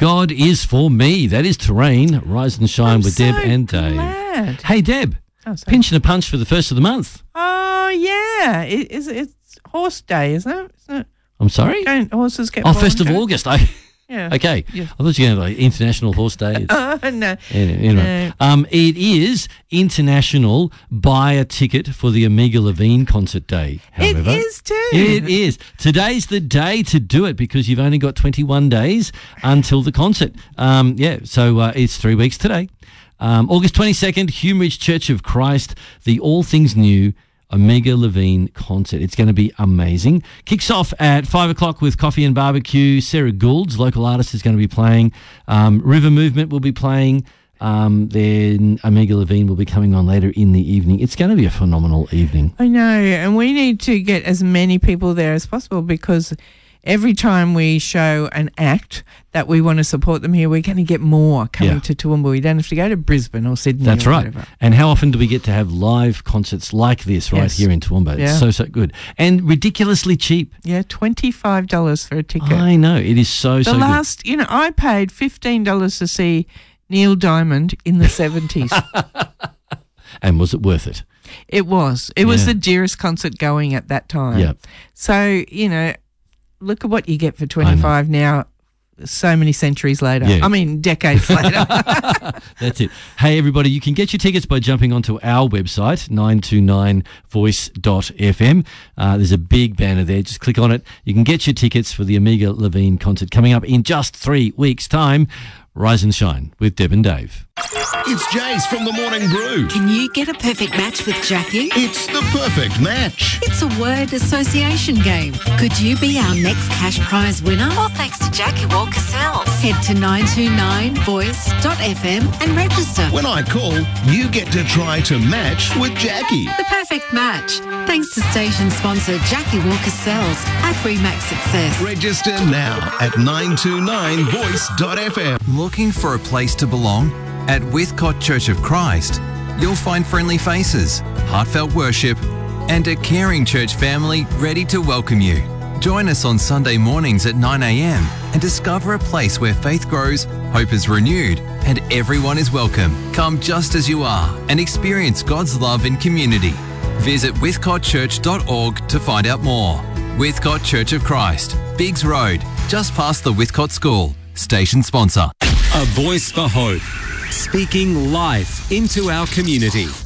God is for me. That is Terrain. Rise and shine with Deb and Dave. Glad. Hey, Deb. Oh, sorry. Pinch and a punch for the first of the month. Oh, yeah. It's horse day, isn't it? I'm sorry? Don't horses get Oh, born? 1st of August. Yeah. Okay. Yeah. I thought you were going to International Horse Day. No. Anyway. It is International Buy a Ticket for the Omega Levine Concert Day. However, It is too. It is. Today's the day to do it because you've only got 21 days until the concert. So it's 3 weeks today. August 22nd, Hume Ridge Church of Christ, the All Things New Omega Levine concert. It's going to be amazing. Kicks off at 5 o'clock with Coffee and Barbecue. Sarah Gould's local artist is going to be playing. River Movement will be playing. Then Omega Levine will be coming on later in the evening. It's going to be a phenomenal evening. I know, and we need to get as many people there as possible because every time we show an act that we want to support them here, we're going to get more coming to Toowoomba. We don't have to go to Brisbane or Sydney. That's or right. whatever. And how often do we get to have live concerts like this right here in Toowoomba? Yeah. It's so good. And ridiculously cheap. Yeah, $25 for a ticket. I know. It is so good. I paid $15 to see Neil Diamond in the 70s. And was it worth it? It was. It was the dearest concert going at that time. Yeah. So, look at what you get for $25 now, so many centuries later. Yeah. I mean, decades later. That's it. Hey, everybody, you can get your tickets by jumping onto our website, 929voice.fm. There's a big banner there. Just click on it. You can get your tickets for the Omega Levine concert coming up in just 3 weeks' time. Rise and shine with Deb and Dave. It's Jace from the Morning Brew. Can you get a perfect match with Jackie? It's the perfect match. It's a word association game. Could you be our next cash prize winner? All thanks to Jackie Walker Sells. Head to 929voice.fm and register. When I call, you get to try to match with Jackie. The perfect match. Thanks to station sponsor Jackie Walker Sells at Remax Success. Register now at 929voice.fm. Looking for a place to belong? At Withcott Church of Christ, you'll find friendly faces, heartfelt worship, and a caring church family ready to welcome you. Join us on Sunday mornings at 9 a.m. and discover a place where faith grows, hope is renewed, and everyone is welcome. Come just as you are and experience God's love in community. Visit withcottchurch.org to find out more. Withcott Church of Christ, Biggs Road, just past the Withcott School. Station sponsor. A voice for hope, speaking life into our community.